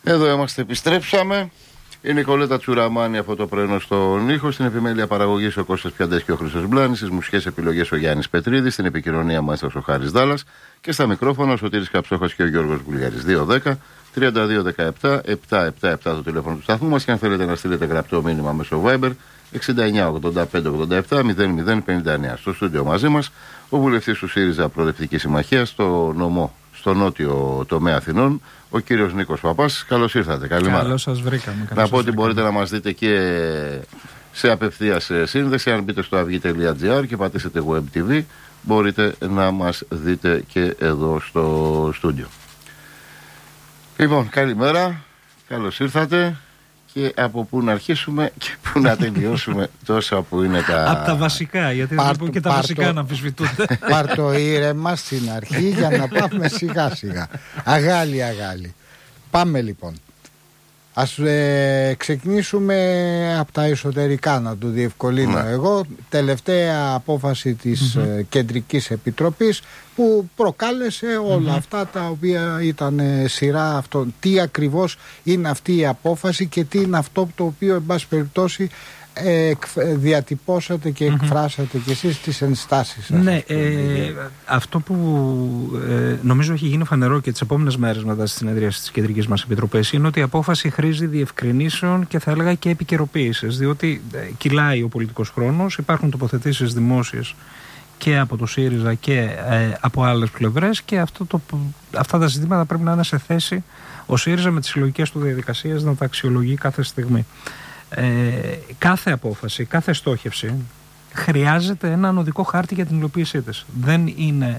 Εδώ είμαστε, επιστρέψαμε. Η Νικολέτα Τσουραμάνη από το πρωινό στον ήχο. Στην επιμέλεια παραγωγής ο Κώστας Πιαντές και ο Χρήστος Μπλάνης. Στις μουσικές επιλογές ο Γιάννης Πετρίδης. Στην επικοινωνία μάστρος ο Χάρης Δάλλας. Και στα μικρόφωνα ο Σωτήρης Καψόχας και ο Γιώργος Βουλγαρής. 210-3217-777 το τηλέφωνο του σταθμού μας. Και αν θέλετε να στείλετε γραπτό μήνυμα μέσω Viber 69-85-87-00-59. Στο στούντιο μαζί μας ο βουλευτής του ΣΥΡΙΖΑ Προοδευτική Συμμαχία στο νομό, στο νότιο τομέα Αθηνών, ο κύριος Νίκος Παπάς. Καλώς ήρθατε. Καλημέρα. Καλώς σας βρήκαμε. Να πω ότι μπορείτε να μας δείτε και σε απευθείας σύνδεση. Αν μπείτε στο avygi.gr και πατήσετε Web TV, μπορείτε να μας δείτε και εδώ στο στούντιο. Λοιπόν, καλημέρα. Καλώς ήρθατε. Και από πού να αρχίσουμε και πού να τελειώσουμε τόσα που είναι τα... Από τα βασικά, γιατί δεν μπορούν και τα βασικά να αμφισβητούνται. Πάρ' το ήρεμα στην αρχή για να πάμε σιγά σιγά. Αγάλι. Πάμε λοιπόν. Ας ξεκινήσουμε από τα εσωτερικά, να το διευκολύνω εγώ. Τελευταία απόφαση της Κεντρικής Επιτροπής που προκάλεσε όλα αυτά τα οποία ήταν σειρά αυτών. Τι ακριβώς είναι αυτή η απόφαση και τι είναι αυτό το οποίο εν πάση περιπτώσει διατυπώσατε και εκφράσατε και εσείς τις ενστάσεις σας. Ναι, αυτό που νομίζω έχει γίνει φανερό και τις επόμενες μέρες μετά τη συνεδρίαση της Κεντρικής μας Επιτροπής είναι ότι η απόφαση χρήζει διευκρινήσεων και θα έλεγα και επικαιροποίησης, διότι κυλάει ο πολιτικός χρόνος, υπάρχουν τοποθετήσεις δημόσιες και από το ΣΥΡΙΖΑ και από άλλες πλευρές και αυτά τα ζητήματα πρέπει να είναι σε θέση ο ΣΥΡΙΖΑ με τις συλλογικές του διαδικασίες να τα αξιολογεί κάθε στιγμή. Κάθε απόφαση, κάθε στόχευση χρειάζεται έναν οδικό χάρτη για την υλοποίησή της. Δεν είναι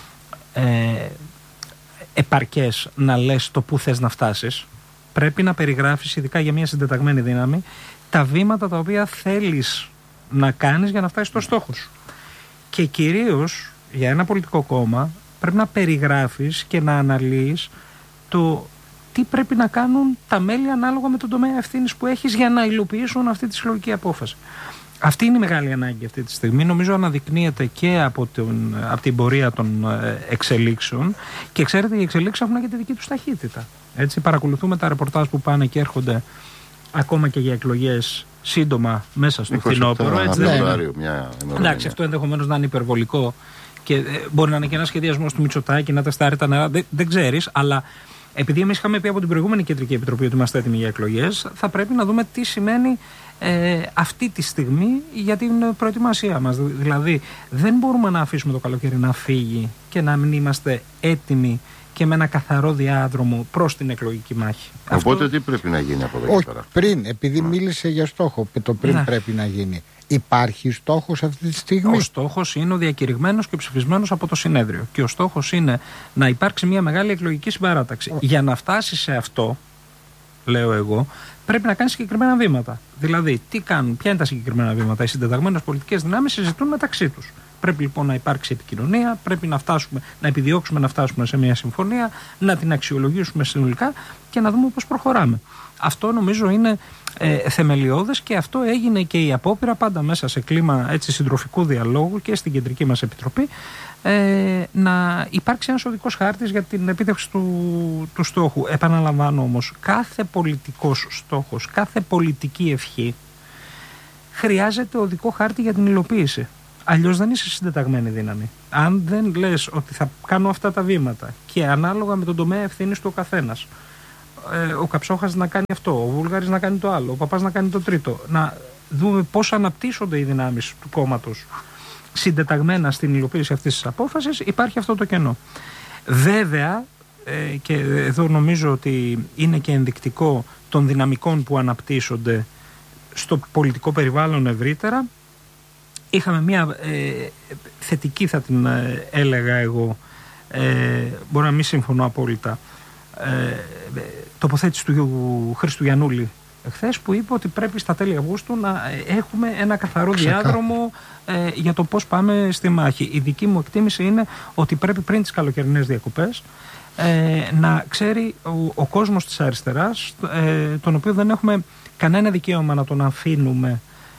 επαρκές να λες το που θες να φτάσεις. Πρέπει να περιγράφεις, ειδικά για μια συντεταγμένη δύναμη, τα βήματα τα οποία θέλεις να κάνεις για να φτάσεις στο στόχο σου. Και κυρίως για ένα πολιτικό κόμμα πρέπει να περιγράφεις και να αναλύεις το τι πρέπει να κάνουν τα μέλη ανάλογα με τον τομέα ευθύνης που έχεις για να υλοποιήσουν αυτή τη συλλογική απόφαση. Αυτή είναι η μεγάλη ανάγκη αυτή τη στιγμή. Νομίζω αναδεικνύεται και από την πορεία των εξελίξεων. Και ξέρετε, οι εξελίξεις έχουν και τη δική τους ταχύτητα. Έτσι, παρακολουθούμε τα ρεπορτάζ που πάνε και έρχονται ακόμα και για εκλογές σύντομα μέσα στο φθινόπωρο. Εντάξει, αυτό ενδεχομένως να είναι υπερβολικό και μπορεί να είναι και ένα σχεδιασμό του Μητσοτάκη, να τεστάρει τα νερά. Δεν ξέρεις, αλλά. Επειδή εμείς είχαμε πει από την προηγούμενη Κεντρική Επιτροπή ότι είμαστε έτοιμοι για εκλογές, θα πρέπει να δούμε τι σημαίνει αυτή τη στιγμή για την προετοιμασία μας. Δηλαδή, δεν μπορούμε να αφήσουμε το καλοκαίρι να φύγει και να μην είμαστε έτοιμοι και με ένα καθαρό διάδρομο προς την εκλογική μάχη. Οπότε τι πρέπει να γίνει από εδώ και πέρα? Πριν, επειδή μίλησε για στόχο, το πριν πρέπει να γίνει. Υπάρχει στόχος αυτή τη στιγμή? Ο στόχος είναι ο διακηρυγμένος και ψηφισμένος από το συνέδριο. Και ο στόχος είναι να υπάρξει μια μεγάλη εκλογική συμπαράταξη. Για να φτάσει σε αυτό, λέω εγώ, πρέπει να κάνει συγκεκριμένα βήματα. Δηλαδή, τι κάνουν, ποια είναι τα συγκεκριμένα βήματα? Οι συντεταγμένες πολιτικές δυνάμεις συζητούν μεταξύ τους. Πρέπει λοιπόν να υπάρξει επικοινωνία, πρέπει να επιδιώξουμε να φτάσουμε σε μια συμφωνία, να την αξιολογήσουμε συνολικά και να δούμε πώς προχωράμε. Αυτό νομίζω είναι θεμελιώδες και αυτό έγινε και η απόπειρα πάντα μέσα σε κλίμα έτσι, συντροφικού διαλόγου και στην Κεντρική μας Επιτροπή να υπάρξει ένας οδικός χάρτης για την επίτευξη του στόχου. Επαναλαμβάνω όμως, κάθε πολιτικός στόχος, κάθε πολιτική ευχή χρειάζεται οδικό χάρτη για την υλοποίηση. Αλλιώς δεν είσαι συντεταγμένη δύναμη. Αν δεν λες ότι θα κάνω αυτά τα βήματα και ανάλογα με τον τομέα ευθύνης του ο καθένας, ο Καψόχας να κάνει αυτό, ο Βούλγαρης να κάνει το άλλο, ο Παπάς να κάνει το τρίτο, να δούμε πώς αναπτύσσονται οι δυνάμεις του κόμματος συντεταγμένα στην υλοποίηση αυτής της απόφασης, υπάρχει αυτό το κενό. Βέβαια, και εδώ νομίζω ότι είναι και ενδεικτικό των δυναμικών που αναπτύσσονται στο πολιτικό περιβάλλον ευρύτερα, είχαμε μια θετική, θα την έλεγα εγώ, μπορώ να μην συμφωνώ απόλυτα, τοποθέτηση του Χρήστου Γιαννούλη χθες, που είπε ότι πρέπει στα τέλη Αυγούστου να έχουμε ένα καθαρό διάδρομο για το πώς πάμε στη μάχη. Η δική μου εκτίμηση είναι ότι πρέπει πριν τις καλοκαιρινές διακοπές να ξέρει ο κόσμος της αριστεράς, τον οποίο δεν έχουμε κανένα δικαίωμα να τον αφήνουμε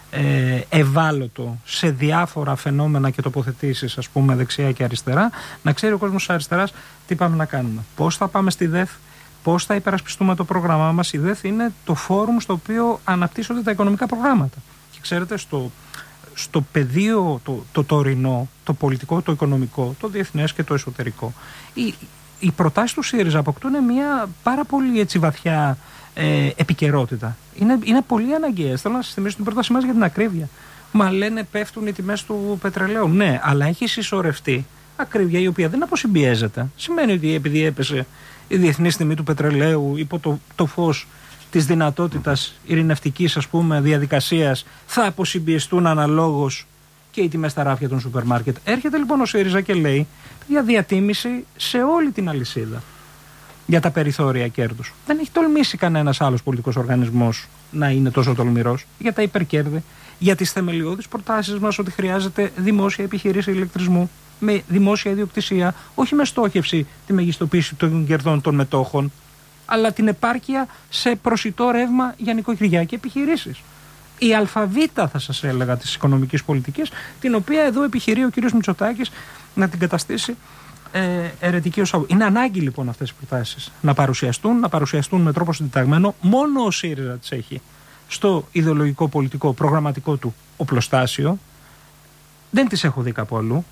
ευάλωτο σε διάφορα φαινόμενα και τοποθετήσεις, ας πούμε, δεξιά και αριστερά, να ξέρει ο κόσμος της αριστεράς τι πάμε να κάνουμε, πώς θα πάμε στη ΔΕΘ, Πώς θα υπερασπιστούμε το πρόγραμμά μας. Η ΔΕΘ είναι το φόρουμ στο οποίο αναπτύσσονται τα οικονομικά προγράμματα. Και ξέρετε, στο πεδίο το τωρινό, το πολιτικό, το οικονομικό, το διεθνές και το εσωτερικό, οι προτάσεις του ΣΥΡΙΖΑ αποκτούν μια πάρα πολύ έτσι βαθιά επικαιρότητα. Είναι πολύ αναγκαίες. Θέλω να σας θυμίσω την πρότασή μας για την ακρίβεια. Μα λένε πέφτουν οι τιμές του πετρελαίου. Ναι, αλλά έχει συσσωρευτεί ακρίβεια η οποία δεν αποσυμπιέζεται. Σημαίνει ότι επειδή έπεσε η διεθνής τιμή του πετρελαίου υπό το φως της δυνατότητας ειρηνευτικής, ας πούμε, διαδικασίας, θα αποσυμπιεστούν αναλόγως και οι τιμές στα ράφια των σούπερ μάρκετ. Έρχεται λοιπόν ο ΣΥΡΙΖΑ και λέει για διατίμηση σε όλη την αλυσίδα για τα περιθώρια κέρδους. Δεν έχει τολμήσει κανένας άλλος πολιτικός οργανισμός να είναι τόσο τολμηρός για τα υπερκέρδη, για τις θεμελιώδεις προτάσεις μας ότι χρειάζεται δημόσια επιχειρήση ηλεκτρισμού με δημόσια ιδιοκτησία, όχι με στόχευση τη μεγιστοποίηση των κερδών των μετόχων, αλλά την επάρκεια σε προσιτό ρεύμα για νοικοκυριά και επιχειρήσεις. Η αλφαβήτα, θα σας έλεγα, της οικονομικής πολιτικής, την οποία εδώ επιχειρεί ο κ. Μητσοτάκης να την καταστήσει αιρετική ως αγωγή. Είναι ανάγκη λοιπόν αυτές οι προτάσεις να παρουσιαστούν με τρόπο συντεταγμένο. Μόνο ο ΣΥΡΙΖΑ τις έχει στο ιδεολογικό, πολιτικό, προγραμματικό του οπλοστάσιο. Δεν τις έχω δει κάπου αλλού.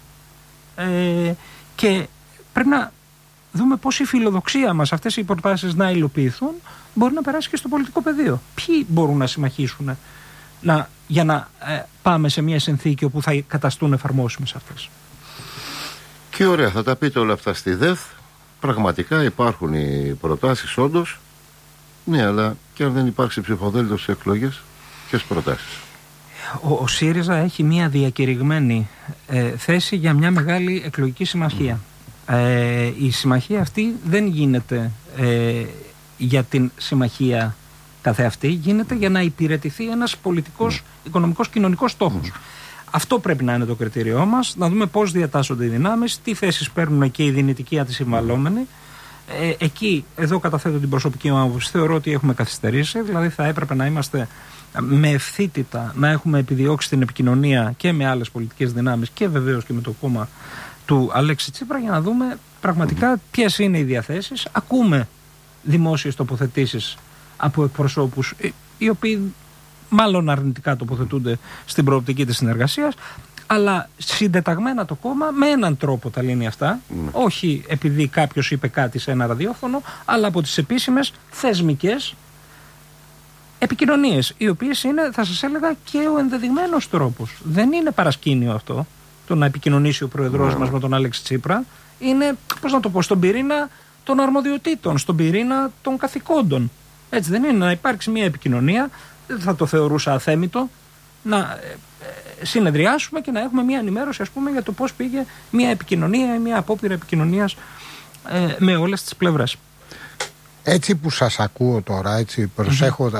Και πρέπει να δούμε πώς η φιλοδοξία μας αυτές οι προτάσεις να υλοποιηθούν μπορεί να περάσει και στο πολιτικό πεδίο. Ποιοι μπορούν να συμμαχίσουν για να πάμε σε μια συνθήκη όπου θα καταστούν εφαρμόσιμες αυτές. Και ωραία, θα τα πείτε όλα αυτά στη ΔΕΘ. Πραγματικά υπάρχουν οι προτάσεις όντως. Ναι, αλλά και αν δεν υπάρξει ψηφοδέλτιο στις εκλογές, ποιες προτάσεις? Ο ΣΥΡΙΖΑ έχει μια διακηρυγμένη θέση για μια μεγάλη εκλογική συμμαχία. Η συμμαχία αυτή δεν γίνεται για την συμμαχία καθεαυτή, γίνεται για να υπηρετηθεί ένας πολιτικός, οικονομικός, κοινωνικός στόχος. Αυτό πρέπει να είναι το κριτήριό μας, να δούμε πώς διατάσσονται οι δυνάμεις, τι θέσεις παίρνουν και οι δυνητικοί αντισυμβαλόμενοι. Εδώ καταθέτω την προσωπική μου άποψη, θεωρώ ότι έχουμε καθυστερήσει, δηλαδή θα έπρεπε να είμαστε με ευθύτητα, να έχουμε επιδιώξει την επικοινωνία και με άλλες πολιτικές δυνάμεις και βεβαίως και με το κόμμα του Αλέξη Τσίπρα για να δούμε πραγματικά ποιες είναι οι διαθέσεις. Ακούμε δημόσιες τοποθετήσεις από εκπροσώπους οι οποίοι μάλλον αρνητικά τοποθετούνται στην προοπτική της συνεργασίας, αλλά συντεταγμένα το κόμμα με έναν τρόπο τα λύνει αυτά, όχι επειδή κάποιος είπε κάτι σε ένα ραδιόφωνο, αλλά από τις επίσημες θεσμικές επικοινωνίες, οι οποίες είναι, θα σας έλεγα, και ο ενδεδειγμένος τρόπος. Δεν είναι παρασκήνιο αυτό, το να επικοινωνήσει ο πρόεδρός μας με τον Αλέξη Τσίπρα. Είναι, πώς να το πω, στον πυρήνα των αρμοδιοτήτων, στον πυρήνα των καθηκόντων. Έτσι δεν είναι? Να υπάρξει μια επικοινωνία, δεν θα το θεωρούσα αθέμητο, να συνεδριάσουμε και να έχουμε μια ενημέρωση, ας πούμε, για το πώς πήγε μια επικοινωνία ή μια απόπειρα επικοινωνίας με όλες τις πλευρές. Έτσι που σας ακούω τώρα, έτσι προσέχω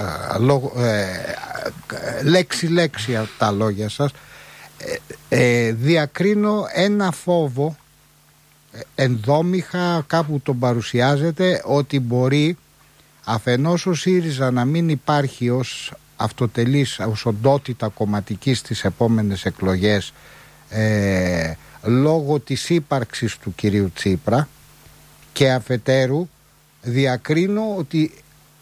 λέξη-λέξη από τα λόγια σας, διακρίνω ένα φόβο, ενδόμηχα κάπου τον παρουσιάζεται, ότι μπορεί αφενός ο ΣΥΡΙΖΑ να μην υπάρχει ως αυτοτελής, ως οντότητα κομματική στις επόμενες εκλογές λόγω της ύπαρξης του κυρίου Τσίπρα, και αφετέρου διακρίνω ότι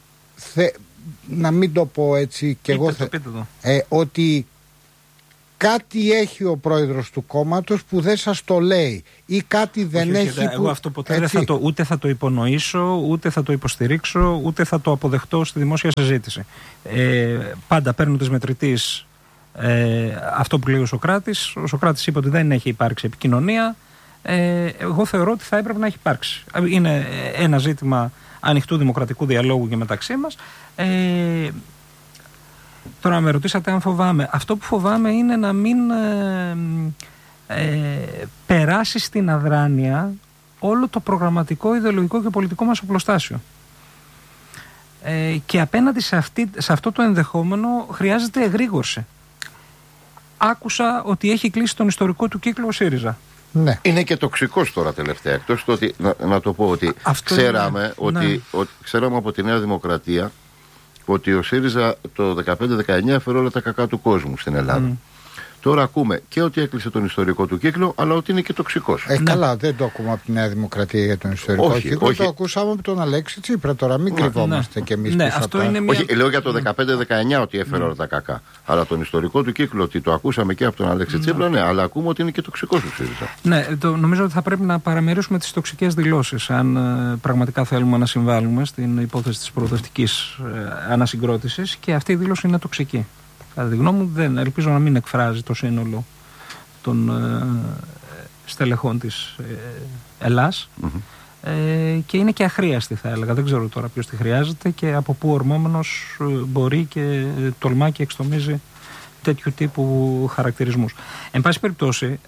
να μην το πω έτσι και εγώ ότι κάτι έχει ο πρόεδρος του κόμματος που δεν σας το λέει ή κάτι δεν έχει. Εγώ αυτό ποτέ ούτε θα το υπονοήσω, ούτε θα το υποστηρίξω, ούτε θα το αποδεχτώ στη δημόσια συζήτηση. Πάντα παίρνω της μετρητής αυτό που λέει ο Σωκράτης. Ο Σωκράτης είπε ότι δεν έχει υπάρξει επικοινωνία. Εγώ θεωρώ ότι θα έπρεπε να έχει υπάρξει. Είναι ένα ζήτημα ανοιχτού δημοκρατικού διαλόγου και μεταξύ μας. Τώρα με ρωτήσατε αν φοβάμαι. Αυτό που φοβάμαι είναι να μην περάσει στην αδράνεια όλο το προγραμματικό, ιδεολογικό και πολιτικό μας οπλοστάσιο. Και απέναντι σε αυτό το ενδεχόμενο χρειάζεται εγρήγορση. Άκουσα ότι έχει κλείσει τον ιστορικό του κύκλο ο ΣΥΡΙΖΑ. Ναι. Είναι και τοξικός τώρα τελευταία, εκτός το ότι, να το πω ότι ξέραμε από τη Νέα Δημοκρατία ότι ο ΣΥΡΙΖΑ το 15-19 έφερε όλα τα κακά του κόσμου στην Ελλάδα. Τώρα ακούμε και ότι έκλεισε τον ιστορικό του κύκλο, αλλά ότι είναι και τοξικός. Καλά, δεν το ακούμε από τη Νέα Δημοκρατία για τον ιστορικό κύκλο. Όχι. Το ακούσαμε από τον Αλέξη Τσίπρα. Τώρα μην κρυβόμαστε κι εμείς πίσω από τα... Όχι, λέω για το 15-19 ότι έφερε όλα τα κακά. Αλλά τον ιστορικό του κύκλο ότι το ακούσαμε και από τον Αλέξη Τσίπρα, ναι, αλλά ακούμε ότι είναι και τοξικός του ΣΥΡΙΖΑ. Ναι, νομίζω ότι θα πρέπει να παραμερίσουμε τις τοξικές δηλώσεις, αν πραγματικά θέλουμε να συμβάλλουμε στην υπόθεση της προοδευτικής ανασυγκρότησης, και αυτή η δήλωση είναι τοξική. Κατά τη γνώμη μου, ελπίζω να μην εκφράζει το σύνολο των στελεχών της Ελλάς, και είναι και αχρίαστη, θα έλεγα. Δεν ξέρω τώρα ποιος τη χρειάζεται και από πού ορμόμενος μπορεί και τολμά και εξτομίζει τέτοιου τύπου χαρακτηρισμούς. Εν πάση περιπτώσει,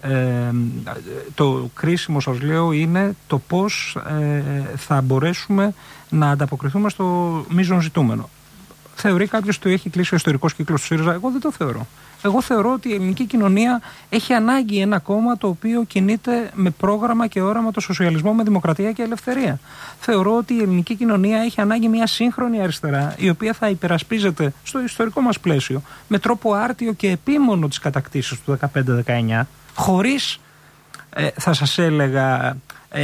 το κρίσιμο, σας λέω, είναι το πώς θα μπορέσουμε να ανταποκριθούμε στο μείζον ζητούμενο. Θεωρεί κάποιος ότι έχει κλείσει ο ιστορικός κύκλος του ΣΥΡΙΖΑ? Εγώ δεν το θεωρώ. Εγώ θεωρώ ότι η ελληνική κοινωνία έχει ανάγκη ένα κόμμα το οποίο κινείται με πρόγραμμα και όραμα το σοσιαλισμό με δημοκρατία και ελευθερία. Θεωρώ ότι η ελληνική κοινωνία έχει ανάγκη μια σύγχρονη αριστερά, η οποία θα υπερασπίζεται στο ιστορικό μας πλαίσιο με τρόπο άρτιο και επίμονο τις κατακτήσεις του 15-19, χωρίς, θα σας έλεγα,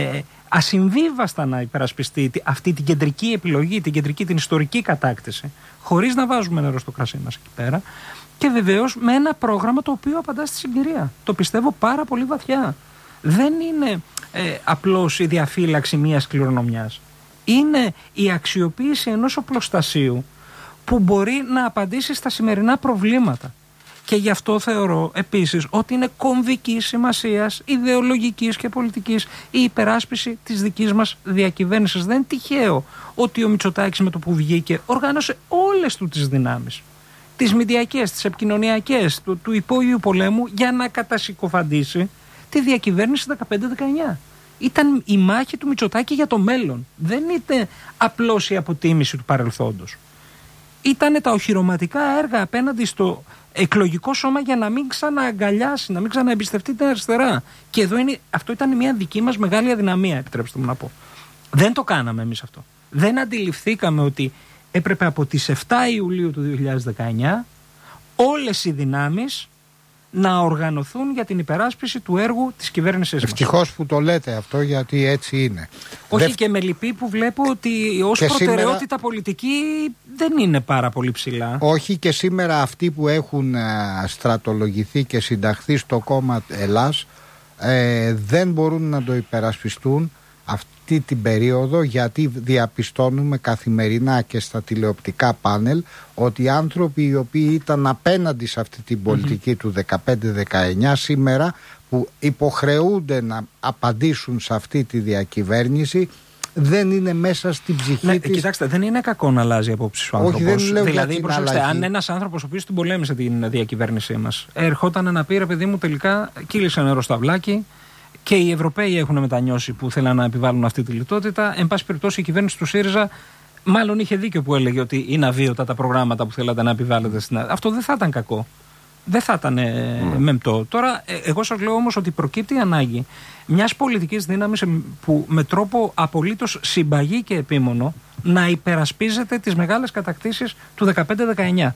ασυμβίβαστα να υπερασπιστεί αυτή την κεντρική επιλογή, την ιστορική κατάκτηση, χωρίς να βάζουμε νερό στο κρασί μας εκεί πέρα, και βεβαίως με ένα πρόγραμμα το οποίο απαντά στη συγκυρία. Το πιστεύω πάρα πολύ βαθιά. Δεν είναι απλώς η διαφύλαξη μιας κληρονομιάς. Είναι η αξιοποίηση ενός οπλοστασίου που μπορεί να απαντήσει στα σημερινά προβλήματα. Και γι' αυτό θεωρώ επίσης ότι είναι κομβικής σημασίας, ιδεολογικής και πολιτικής, η υπεράσπιση της δικής μας διακυβέρνησης. Δεν είναι τυχαίο ότι ο Μητσοτάκης με το που βγήκε οργάνωσε όλες του τις δυνάμεις, τις μηντιακές, τις επικοινωνιακές, του υπόγειου πολέμου, για να κατασυκοφαντήσει τη διακυβέρνηση 15-19. Ήταν η μάχη του Μητσοτάκη για το μέλλον. Δεν ήταν απλώς η αποτίμηση του παρελθόντος. Ήταν τα οχυρωματικά έργα απέναντι στο εκλογικό σώμα για να μην ξανααγκαλιάσει, να μην ξαναεμπιστευτεί την αριστερά. Και εδώ αυτό ήταν μια δική μας μεγάλη αδυναμία, επιτρέψτε μου να πω. Δεν το κάναμε εμείς αυτό. Δεν αντιληφθήκαμε ότι έπρεπε από τις 7 Ιουλίου του 2019 όλες οι δυνάμεις να οργανωθούν για την υπεράσπιση του έργου της κυβέρνησης μας. Ευτυχώς που το λέτε αυτό, γιατί έτσι είναι. Όχι, και με λυπεί που βλέπω ότι ως προτεραιότητα σήμερα πολιτική δεν είναι πάρα πολύ ψηλά. Όχι, και σήμερα αυτοί που έχουν στρατολογηθεί και συνταχθεί στο κόμμα Ελλάς δεν μπορούν να το υπερασπιστούν αυτή την περίοδο, γιατί διαπιστώνουμε καθημερινά και στα τηλεοπτικά πάνελ ότι οι άνθρωποι οι οποίοι ήταν απέναντι σε αυτή την πολιτική του 15-19 σήμερα, που υποχρεούνται να απαντήσουν σε αυτή τη διακυβέρνηση, δεν είναι μέσα στην ψυχή της. Κοιτάξτε, δεν είναι κακό να αλλάζει απόψεις ο άνθρωπος. Όχι, δεν λέω δηλαδή, προσέξτε, αν ένας άνθρωπος ο οποίος την πολέμησε την διακυβέρνησή μας ερχόταν να πει, ρε παιδί μου, τελικά κύλησε νερό στα βλάκι, και οι Ευρωπαίοι έχουν μετανιώσει που θέλαν να επιβάλλουν αυτή τη λιτότητα. Εν πάση περιπτώσει, η κυβέρνηση του ΣΥΡΙΖΑ μάλλον είχε δίκιο που έλεγε ότι είναι αβίωτα τα προγράμματα που θέλατε να επιβάλλετε στην Ελλάδα. Αυτό δεν θα ήταν κακό. Δεν θα ήταν μεμπτό. Τώρα, εγώ σας λέω όμως ότι προκύπτει η ανάγκη μιας πολιτικής δύναμης που με τρόπο απολύτως συμπαγή και επίμονο να υπερασπίζεται τις μεγάλες κατακτήσεις του 15-19.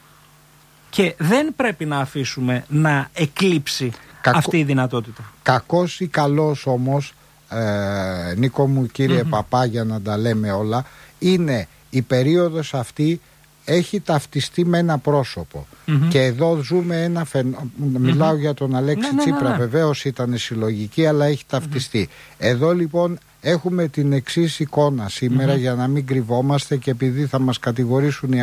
Και δεν πρέπει να αφήσουμε να εκλείψει αυτή η δυνατότητα. Κακός ή καλός όμως, Νίκο μου, κύριε Παπά, για να τα λέμε όλα, είναι η περίοδος αυτή, έχει ταυτιστεί με ένα πρόσωπο. Και εδώ ζούμε ένα μιλάω για τον Αλέξη Τσίπρα, βεβαίως ήταν συλλογική, αλλά έχει ταυτιστεί. Εδώ λοιπόν έχουμε την εξής εικόνα σήμερα, για να μην κρυβόμαστε, και επειδή θα μας κατηγορήσουν οι